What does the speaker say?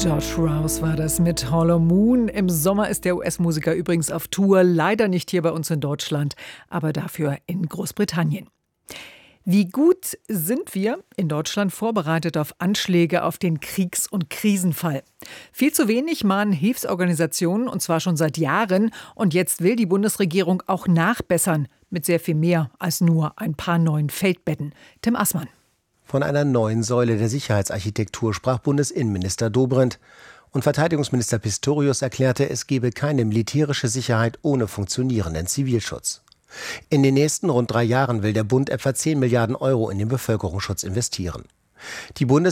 Josh Rouse war das mit Hollow Moon. Im Sommer ist der US-Musiker übrigens auf Tour, leider nicht hier bei uns in Deutschland, aber dafür in Großbritannien. Wie gut sind wir in Deutschland vorbereitet auf Anschläge auf den Kriegs- und Krisenfall? Viel zu wenig mahnen Hilfsorganisationen, und zwar schon seit Jahren. Und jetzt will die Bundesregierung auch nachbessern mit sehr viel mehr als nur ein paar neuen Feldbetten. Tim Assmann. Von einer neuen Säule der Sicherheitsarchitektur sprach Bundesinnenminister Dobrindt. Und Verteidigungsminister Pistorius erklärte, es gebe keine militärische Sicherheit ohne funktionierenden Zivilschutz. In den nächsten rund 3 Jahren will der Bund etwa 10 Milliarden Euro in den Bevölkerungsschutz investieren. Die